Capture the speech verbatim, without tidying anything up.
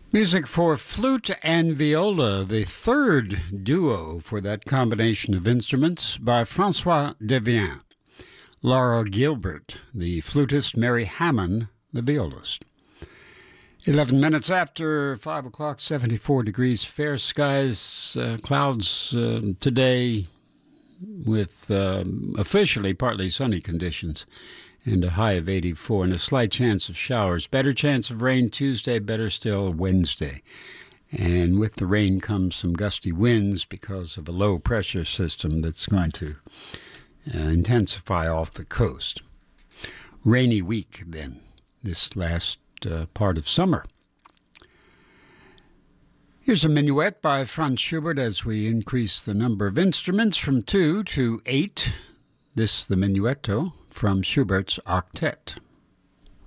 Music for flute and viola, the third duo for that combination of instruments by Francois Devien. Laura Gilbert, the flutist, Mary Hammond, the violist. Eleven minutes after five o'clock, seventy-four degrees, fair skies, uh, clouds uh, today with uh, officially partly sunny conditions and a high of eighty-four and a slight chance of showers. Better chance of rain Tuesday, better still Wednesday. And with the rain comes some gusty winds because of a low pressure system that's going to uh, intensify off the coast. Rainy week then, this last uh, part of summer. Here's a minuet by Franz Schubert as we increase the number of instruments from two to eight. This, the minuetto, from Schubert's Octet.